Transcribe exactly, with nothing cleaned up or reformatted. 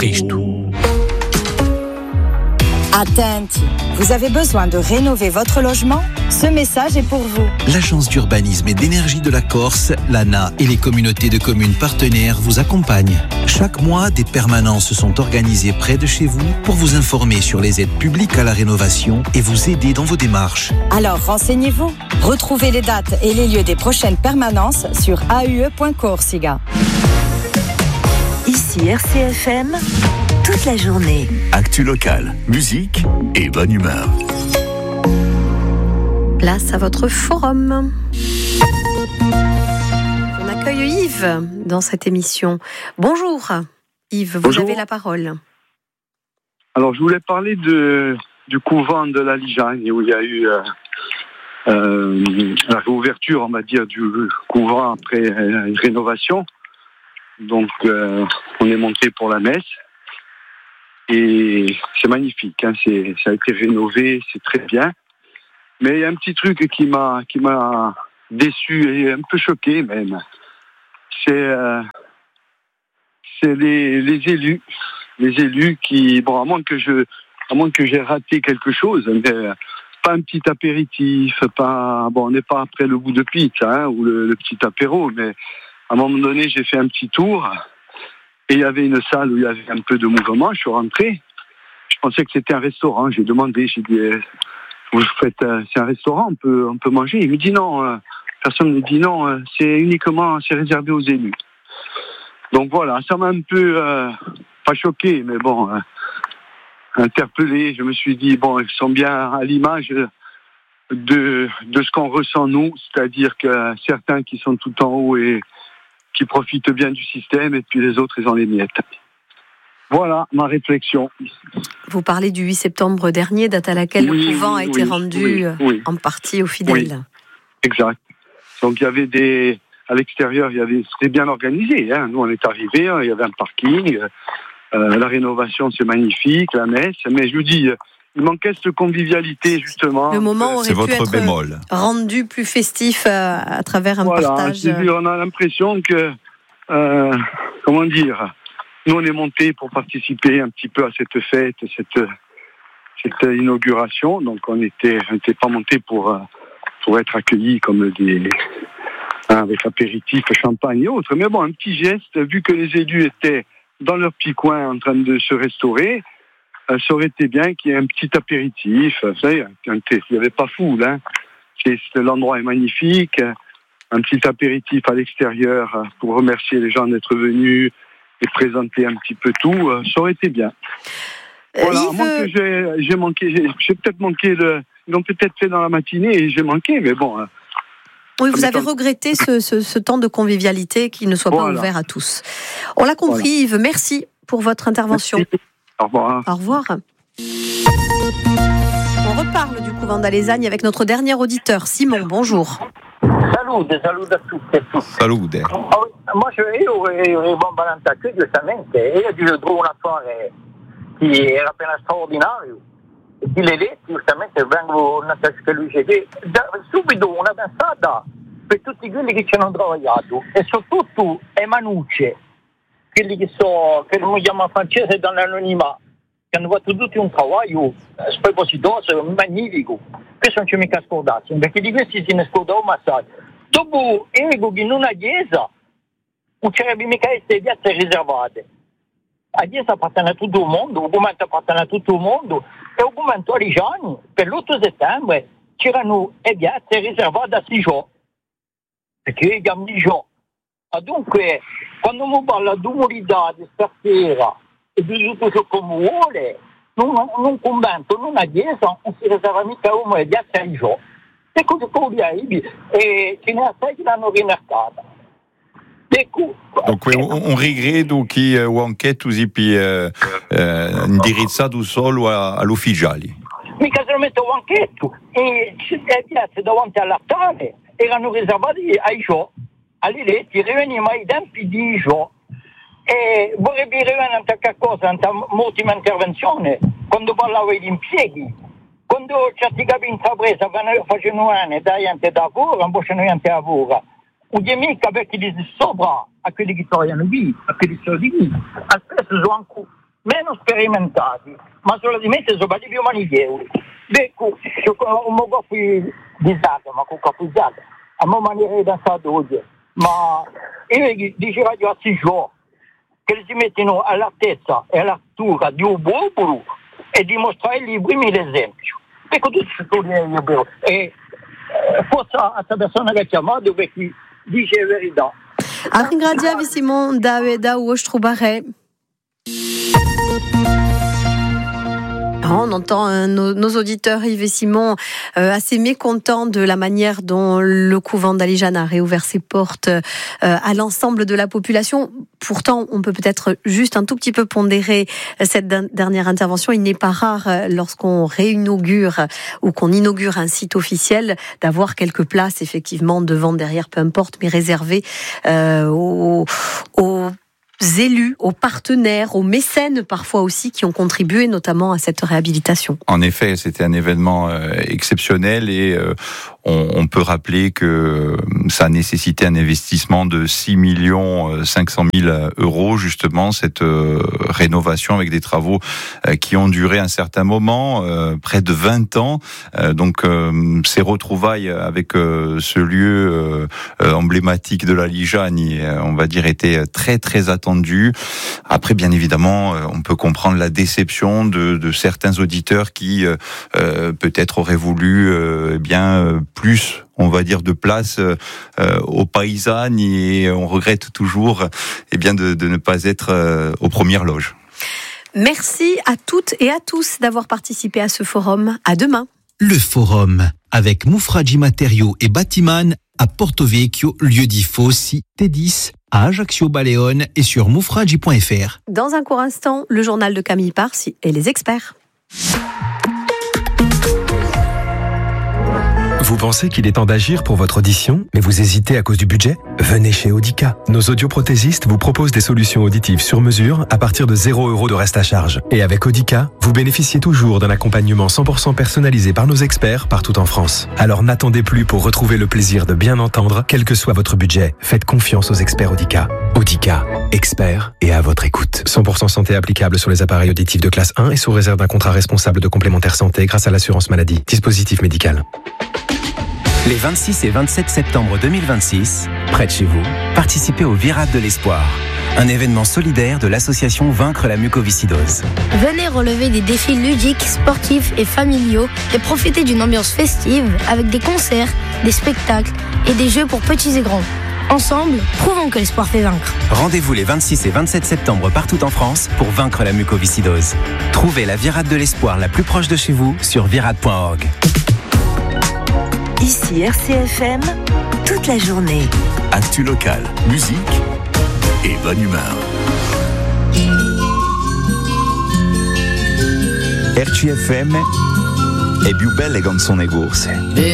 Richetou. Attenti, vous avez besoin de rénover votre logement ? Ce message est pour vous. L'Agence d'urbanisme et d'énergie de la Corse, l'A N A et les communautés de communes partenaires vous accompagnent. Chaque mois, des permanences sont organisées près de chez vous pour vous informer sur les aides publiques à la rénovation et vous aider dans vos démarches. Alors renseignez-vous. Retrouvez les dates et les lieux des prochaines permanences sur a u e point corsica. Ici R C F M, toute la journée. Actu locale, musique et bonne humeur. Place à votre forum. On accueille Yves dans cette émission. Bonjour Yves, vous Bonjour. avez la parole. Alors je voulais parler de, du couvent de la Lijagne où il y a eu euh, euh, la réouverture, on va dire, du couvent après une rénovation. Donc euh, on est monté pour la messe et c'est magnifique, hein, c'est, ça a été rénové, c'est très bien. Mais il y a un petit truc qui m'a qui m'a déçu et un peu choqué même. C'est euh, c'est les, les élus, les élus qui bon à moins que je à moins que j'ai raté quelque chose, mais pas un petit apéritif, pas bon on n'est pas après le bout de pizza hein, ou le, le petit apéro, mais à un moment donné j'ai fait un petit tour et il y avait une salle où il y avait un peu de mouvement. Je suis rentré, je pensais que c'était un restaurant. J'ai demandé, j'ai dit vous faites, euh, c'est un restaurant, on peut, on peut manger. Il me dit non, euh, personne ne me dit non, euh, c'est uniquement, c'est réservé aux élus. Donc voilà, ça m'a un peu, euh, pas choqué, mais bon, euh, interpellé. Je me suis dit, bon, ils sont bien à l'image de, de ce qu'on ressent nous, c'est-à-dire que certains qui sont tout en haut et qui profitent bien du système, et puis les autres, ils ont les miettes. Voilà ma réflexion. Vous parlez du huit septembre dernier, date à laquelle oui, le couvent oui, a été oui, rendu oui, oui. en partie aux fidèles. Oui, exact. Donc il y avait des, à l'extérieur, il y avait, c'était bien organisé. Hein. Nous on est arrivés, hein, il y avait un parking, euh, la rénovation c'est magnifique, la messe. Mais je vous dis, il manquait cette convivialité justement. Le moment aurait C'est pu votre être bémol. rendu plus festif euh, à travers un voilà, partage. On a l'impression que, euh, comment dire. Nous, on est montés pour participer un petit peu à cette fête, cette, cette inauguration. Donc, on était, on n'était pas montés pour, pour être accueillis comme des, hein, avec apéritifs, champagne et autres. Mais bon, un petit geste, vu que les élus étaient dans leur petit coin en train de se restaurer, euh, ça aurait été bien qu'il y ait un petit apéritif. Vous savez, il n'y avait pas foule, hein. C'est, c'est, l'endroit est magnifique. Un petit apéritif à l'extérieur pour remercier les gens d'être venus et présenter un petit peu tout, euh, ça aurait été bien. Euh, voilà, Yves... à moins que j'ai, j'ai manqué, j'ai, j'ai peut-être manqué le, ils l'ont peut-être fait dans la matinée et j'ai manqué, mais bon. Hein, oui, vous avez regretté ce, ce, ce temps de convivialité qui ne soit voilà. pas ouvert à tous. On l'a compris, voilà. Yves, merci pour votre intervention. Merci. Au revoir. Au revoir. On reparle du couvent d'Alesagne avec notre dernier auditeur, Simon, bonjour. Salute, salute a tutti e tutti. Salute. Ma io ero bambalato qui giustamente e io ti trovo un affare che era appena straordinario e di le letti giustamente vengono una che lui dice subito una pensata per tutti quelli che ci hanno lavorato e soprattutto Emanuce, quelli che so che non chiama francese dall'anonimato, che hanno fatto tutti un lavoro spropositoso, magnifico. Questo non ci mica scordato, perché di questi se ne scordavo assai. Dopo ego che in una chiesa non c'erano mica queste piazze riservate. La chiesa appartiene a tutto il mondo, il documento appartiene a tutto il mondo e il documento a Ligiani per l'otto settembre c'erano le piazze riservate a sei giorni, perché i gambi giorni. Dunque, quando mi parla di umanità, di stasera e di tutto ciò come vuole, non, non convento, non a chiesa, non si riserva mica uno e piazze a giorni. E così come e ce ne ha sei che l'hanno rimarcata. Donc oui, on, on regrette donc qui ou enquête ou puis indirizzato solo all'ufficiali. Mica se lo metto banchetto e le piazze davanti all'altare erano riservate ai giochi, alle letti, riveniamo ai tempi di giochi. E vorrebbe rivenire a qualche cosa, a un'ultima intervenzione, quando parlavo di impieghi, quando certi capi intrapresa facevano anni da gente da lavoro, non facevano niente da lavoro. Non è mica perché li sopra a quelli che lavorano qui, a quelli che sono di qui, spesso sono anche meno sperimentati, ma solamente sono di più manichevoli. Ecco, un po' più disagio, ma con capigliato, a mo' maniera da oggi, ma io dicevo a Siccio che si mettono all'altezza e all'altura di un popolo e dimostrare i primi esempi. Ecco, tutto questo e forse a questa persona che ha chiamato perché dice la verità. A ringraziare Simon da Ostrubare. On entend euh, nos, nos auditeurs Yves et Simon euh, assez mécontents de la manière dont le couvent d'Alijane a réouvert ses portes euh, à l'ensemble de la population. Pourtant, on peut peut-être juste un tout petit peu pondérer cette dernière intervention. Il n'est pas rare, lorsqu'on réinaugure ou qu'on inaugure un site officiel, d'avoir quelques places, effectivement, devant, derrière, peu importe, mais réservées euh, aux, aux élus, aux partenaires, aux mécènes parfois aussi qui ont contribué notamment à cette réhabilitation. En effet, c'était un événement euh, exceptionnel et euh, on, on peut rappeler que ça a nécessité un investissement de six millions cinq cent mille euros, justement, cette euh, rénovation avec des travaux euh, qui ont duré un certain moment, euh, près de vingt ans. Euh, donc euh, ces retrouvailles avec euh, ce lieu euh, emblématique de la Lijane, on va dire, étaient très très attendues. Après, bien évidemment, on peut comprendre la déception de, de certains auditeurs qui euh, peut-être auraient voulu euh, eh bien plus, on va dire, de place euh, aux paysannes, et on regrette toujours eh bien de, de ne pas être euh, aux premières loges. Merci à toutes et à tous d'avoir participé à ce forum. À demain. Le forum avec Moufradji Matériaux et Batiman à Porto Vecchio, lieu dit Fossi, T dix, à Ajaccio Baleone et sur moufradji point f r. Dans un court instant, le journal de Camille Parsi et les experts. Vous pensez qu'il est temps d'agir pour votre audition, mais vous hésitez à cause du budget ? Venez chez Audica. Nos audioprothésistes vous proposent des solutions auditives sur mesure à partir de zéro euro de reste à charge. Et avec Audica, vous bénéficiez toujours d'un accompagnement cent pour cent personnalisé par nos experts partout en France. Alors n'attendez plus pour retrouver le plaisir de bien entendre, quel que soit votre budget. Faites confiance aux experts Audica. Audica, experts et à votre écoute. cent pour cent santé applicable sur les appareils auditifs de classe un et sous réserve d'un contrat responsable de complémentaire santé grâce à l'assurance maladie. Dispositif médical. Les vingt-six et vingt-sept septembre deux mille vingt-six, près de chez vous, participez au Virade de l'Espoir, un événement solidaire de l'association Vaincre la mucoviscidose. Venez relever des défis ludiques, sportifs et familiaux et profiter d'une ambiance festive avec des concerts, des spectacles et des jeux pour petits et grands. Ensemble, prouvons que l'espoir fait vaincre. Rendez-vous les vingt-six et vingt-sept septembre partout en France pour vaincre la mucoviscidose. Trouvez la Virade de l'Espoir la plus proche de chez vous sur virade point org. Ici R C F M, toute la journée. Actu local, musique et bonne humeur. R C F M è più belle canzoni corse.